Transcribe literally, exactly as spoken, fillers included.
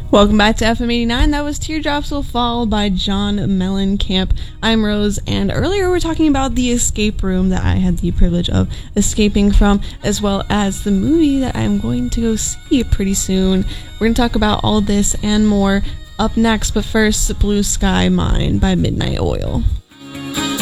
Welcome back to F M eighty-nine. That was Teardrops Will Fall by John Mellencamp. I'm Rose, and earlier we were talking about the escape room that I had the privilege of escaping from, as well as the movie that I'm going to go see pretty soon. We're going to talk about all this and more up next, but first, Blue Sky Mine by Midnight Oil.